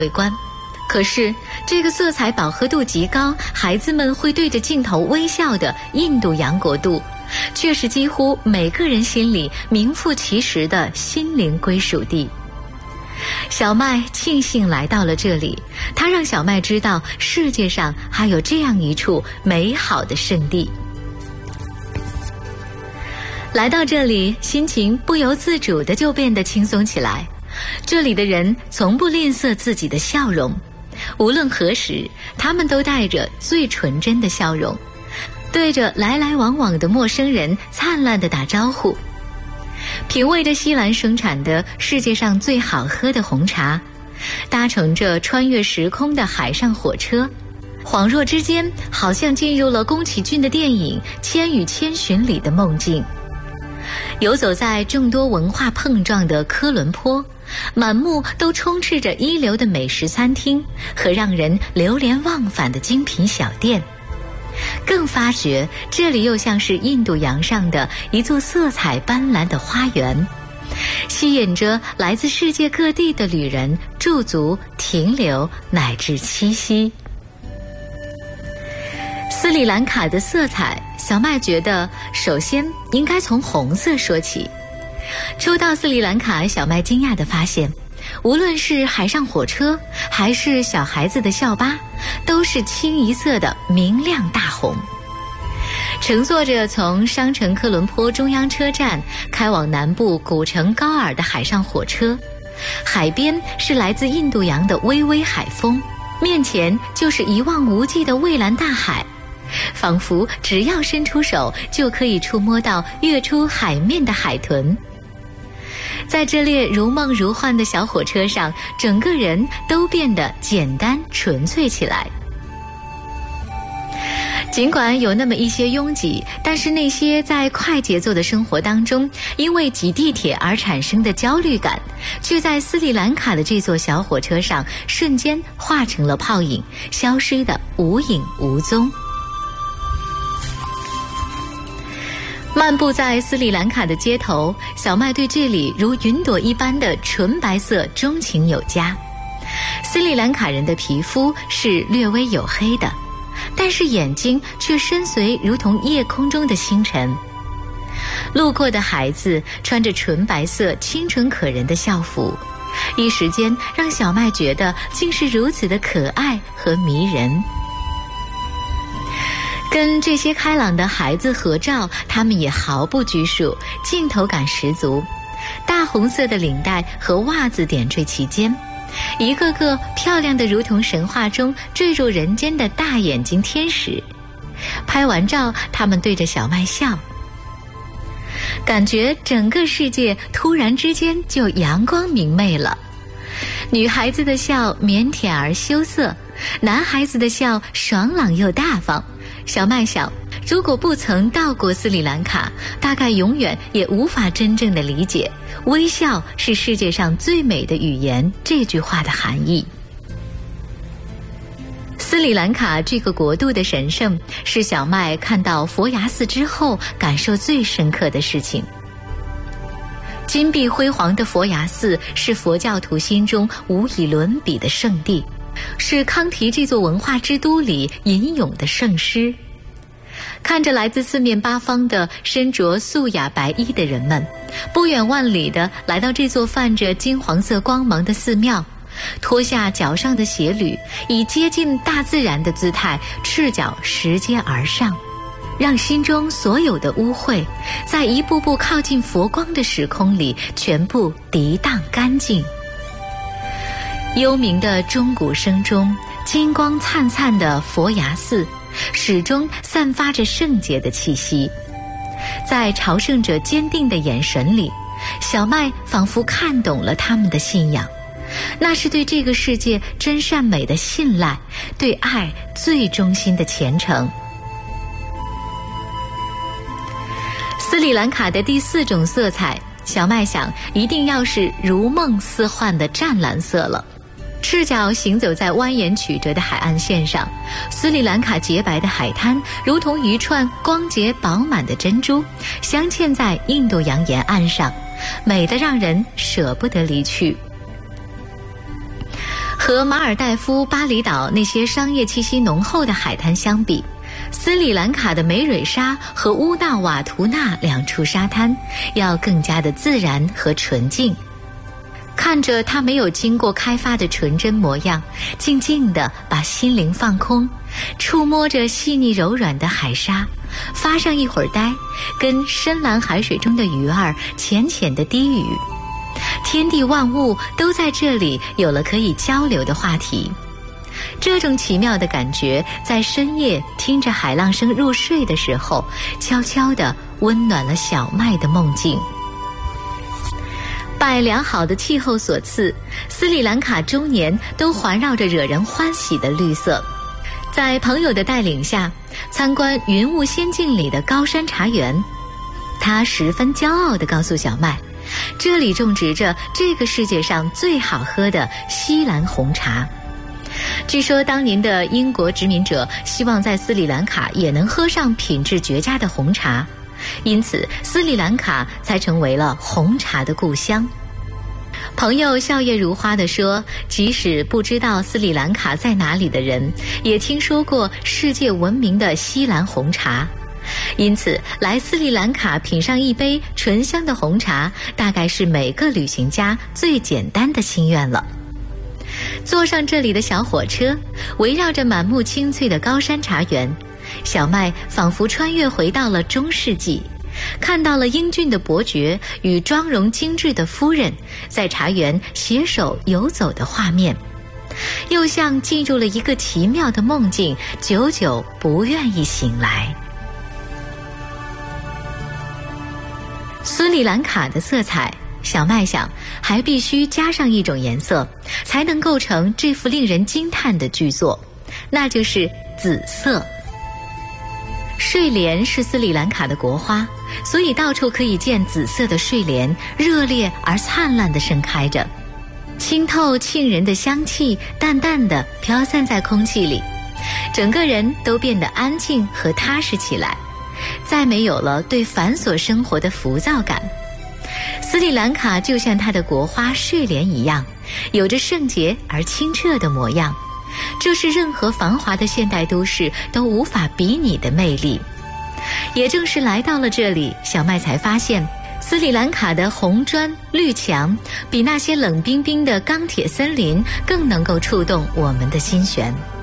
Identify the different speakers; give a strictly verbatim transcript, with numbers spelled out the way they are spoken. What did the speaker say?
Speaker 1: 围观。可是这个色彩饱和度极高，孩子们会对着镜头微笑的印度洋国度，却是几乎每个人心里名副其实的心灵归属地。小麦庆幸来到了这里，他让小麦知道世界上还有这样一处美好的圣地。来到这里，心情不由自主的就变得轻松起来。这里的人从不吝啬自己的笑容，无论何时，他们都带着最纯真的笑容，对着来来往往的陌生人灿烂地打招呼。品味着西兰生产的世界上最好喝的红茶，搭乘着穿越时空的海上火车，恍若之间好像进入了宫崎骏的电影《千与千寻》里的梦境。游走在众多文化碰撞的科伦坡，满目都充斥着一流的美食餐厅和让人流连忘返的精品小店，更发觉这里又像是印度洋上的一座色彩斑斓的花园，吸引着来自世界各地的旅人驻足停留乃至栖息。斯里兰卡的色彩，小麦觉得首先应该从红色说起。初到斯里兰卡，小麦惊讶地发现，无论是海上火车还是小孩子的校巴，都是清一色的明亮大红。乘坐着从商城科伦坡中央车站开往南部古城高尔的海上火车，海边是来自印度洋的微微海风，面前就是一望无际的蔚蓝大海，仿佛只要伸出手就可以触摸到跃出海面的海豚。在这列如梦如幻的小火车上，整个人都变得简单纯粹起来。尽管有那么一些拥挤，但是那些在快节奏的生活当中因为挤地铁而产生的焦虑感，却在斯里兰卡的这座小火车上瞬间化成了泡影，消失得无影无踪。漫步在斯里兰卡的街头，小麦对这里如云朵一般的纯白色钟情有加。斯里兰卡人的皮肤是略微黝黑的，但是眼睛却深邃如同夜空中的星辰。路过的孩子穿着纯白色清纯可人的校服，一时间让小麦觉得竟是如此的可爱和迷人。跟这些开朗的孩子合照，他们也毫不拘束，镜头感十足。大红色的领带和袜子点缀其间，一个个漂亮的如同神话中坠入人间的大眼睛天使。拍完照，他们对着小麦笑，感觉整个世界突然之间就阳光明媚了。女孩子的笑腼腆而羞涩，男孩子的笑爽朗又大方。小麦想，如果不曾到过斯里兰卡，大概永远也无法真正的理解微笑是世界上最美的语言这句话的含义。斯里兰卡这个国度的神圣，是小麦看到佛牙寺之后感受最深刻的事情。金碧辉煌的佛牙寺是佛教徒心中无以伦比的圣地，是康提这座文化之都里吟咏的圣诗。看着来自四面八方的身着素雅白衣的人们，不远万里地来到这座泛着金黄色光芒的寺庙，脱下脚上的鞋履，以接近大自然的姿态赤脚拾阶而上，让心中所有的污秽在一步步靠近佛光的时空里全部涤荡干净。幽冥的钟鼓声中，金光灿灿的佛牙寺始终散发着圣洁的气息。在朝圣者坚定的眼神里，小麦仿佛看懂了他们的信仰，那是对这个世界真善美的信赖，对爱最忠心的虔诚。斯里兰卡的第四种色彩，小麦想一定要是如梦似幻的湛蓝色了。赤脚行走在蜿蜒曲折的海岸线上，斯里兰卡洁白的海滩如同一串光洁饱满的珍珠，镶嵌在印度洋沿岸上，美得让人舍不得离去。 和马尔代夫、巴厘岛那些商业气息浓厚的海滩相比，斯里兰卡的梅蕊沙和乌纳瓦图纳两处沙滩要更加的自然和纯净。看着它没有经过开发的纯真模样，静静地把心灵放空，触摸着细腻柔软的海沙，发上一会儿呆，跟深蓝海水中的鱼儿浅浅的低语，天地万物都在这里有了可以交流的话题。这种奇妙的感觉，在深夜听着海浪声入睡的时候，悄悄地温暖了小麦的梦境。拜良好的气候所赐，斯里兰卡终年都环绕着惹人欢喜的绿色。在朋友的带领下，参观云雾仙境里的高山茶园，他十分骄傲地告诉小麦，这里种植着这个世界上最好喝的西兰红茶。据说当年的英国殖民者希望在斯里兰卡也能喝上品质绝佳的红茶，因此斯里兰卡才成为了红茶的故乡。朋友笑靥如花地说，即使不知道斯里兰卡在哪里的人，也听说过世界闻名的西兰红茶，因此来斯里兰卡品上一杯醇香的红茶，大概是每个旅行家最简单的心愿了。坐上这里的小火车，围绕着满目青翠的高山茶园，小麦仿佛穿越回到了中世纪，看到了英俊的伯爵与妆容精致的夫人在茶园携手游走的画面，又像进入了一个奇妙的梦境，久久不愿意醒来。斯里兰卡的色彩，小麦想还必须加上一种颜色，才能构成这幅令人惊叹的巨作，那就是紫色。睡莲是斯里兰卡的国花，所以到处可以见紫色的睡莲，热烈而灿烂地盛开着，清透沁人的香气淡淡地飘散在空气里，整个人都变得安静和踏实起来，再没有了对繁琐生活的浮躁感。斯里兰卡就像它的国花睡莲一样，有着圣洁而清澈的模样，这是任何繁华的现代都市都无法比拟的魅力。也正是来到了这里，小麦才发现斯里兰卡的红砖绿墙比那些冷冰冰的钢铁森林更能够触动我们的心弦。